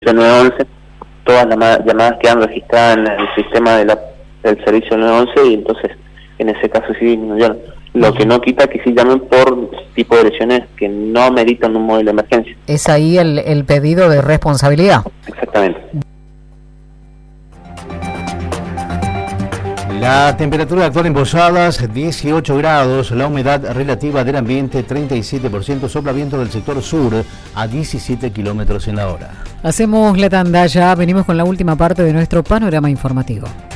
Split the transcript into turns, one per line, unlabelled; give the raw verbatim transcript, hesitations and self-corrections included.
nueve once, todas las llamadas quedan registradas en el sistema de la, del servicio nueve once y entonces en ese caso sí disminuyeron. Lo que no quita que sí llamen por tipo de lesiones que no meritan un modelo de emergencia.
Es ahí el, el pedido de responsabilidad.
Exactamente.
La temperatura actual en Posadas, dieciocho grados, la humedad relativa del ambiente, treinta y siete por ciento, sopla viento del sector sur a diecisiete kilómetros en la hora.
Hacemos la tanda ya, venimos con la última parte de nuestro panorama informativo.